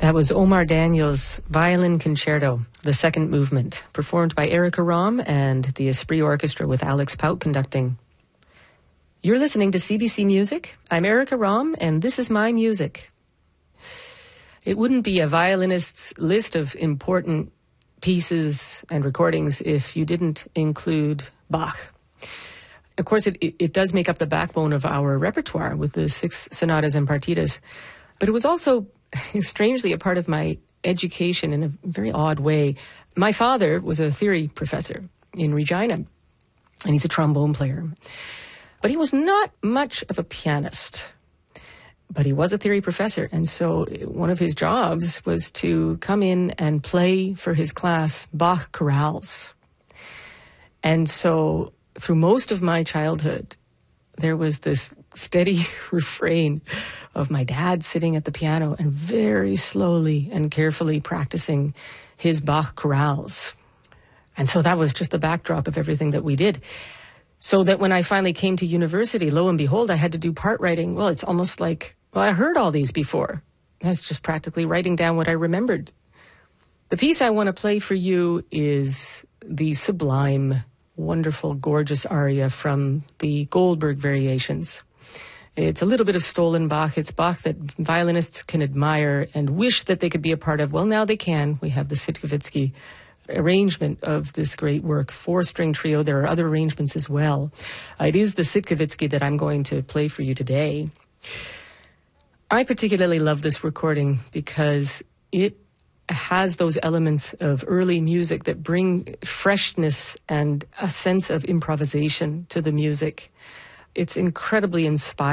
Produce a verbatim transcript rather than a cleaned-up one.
That was Omar Daniels' Violin Concerto, the second movement, performed by Erica Rom and the Esprit Orchestra with Alex Pout conducting. You're listening to C B C Music. I'm Erica Rom, and this is my music. It wouldn't be a violinist's list of important pieces and recordings if you didn't include Bach. Of course, it, it, it does make up the backbone of our repertoire with the six sonatas and partitas, but it was also strangely a part of my education in a very odd way. My father was a theory professor in Regina, and he's a trombone player. But he was not much of a pianist, but he was a theory professor. And so one of his jobs was to come in and play for his class Bach chorales. And so through most of my childhood, there was this steady refrain of my dad sitting at the piano and very slowly and carefully practicing his Bach chorales. And so that was just the backdrop of everything that we did. So that when I finally came to university, lo and behold, I had to do part writing. Well, it's almost like, well, I heard all these before. That's just practically writing down what I remembered. The piece I want to play for you is the sublime, wonderful, gorgeous aria from the Goldberg Variations. It's a little bit of stolen Bach. It's Bach that violinists can admire and wish that they could be a part of. Well, now they can. We have the Sitkowitsky arrangement of this great work, four-string trio. There are other arrangements as well. Uh, it is the Sitkowitsky that I'm going to play for you today. I particularly love this recording because it has those elements of early music that bring freshness and a sense of improvisation to the music. It's incredibly inspiring.